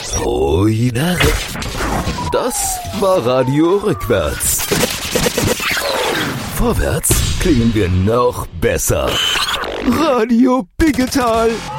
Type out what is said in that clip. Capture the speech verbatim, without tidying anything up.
Ruinare. Das war Radio Rückwärts. Vorwärts klingen wir noch besser. Radio Biggetal.